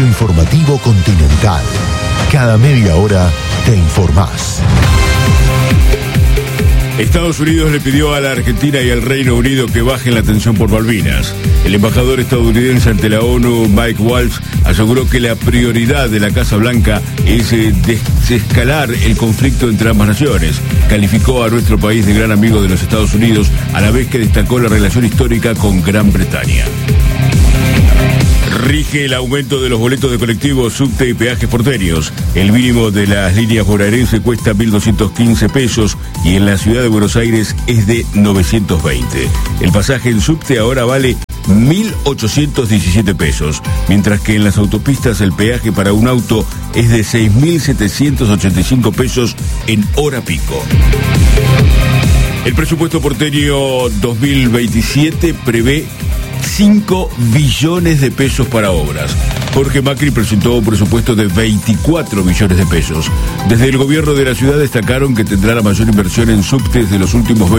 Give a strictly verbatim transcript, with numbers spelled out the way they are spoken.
servicio informativo Continental. Cada media hora te informás. Estados Unidos le pidió a la Argentina y al Reino Unido que bajen la tensión por Malvinas. El embajador estadounidense ante la ONU, Mike Waltz, aseguró que la prioridad de la Casa Blanca es eh, desescalar el conflicto entre ambas naciones. Calificó a nuestro país de gran amigo de los Estados Unidos, a la vez que destacó la relación histórica con Gran Bretaña. Rige el aumento de los boletos de colectivos, subte y peajes porteños. El mínimo de las líneas bonaerenses cuesta mil doscientos quince pesos y en la ciudad de Buenos Aires es de novecientos veinte. El pasaje en subte ahora vale mil ochocientos diecisiete pesos, mientras que en las autopistas el peaje para un auto es de seis mil setecientos ochenta y cinco pesos en hora pico. El presupuesto porteño dos mil veintisiete prevé cinco billones de pesos para obras. Jorge Macri presentó un presupuesto de veinticuatro billones de pesos. Desde el gobierno de la ciudad destacaron que tendrá la mayor inversión en subtes de los últimos veinte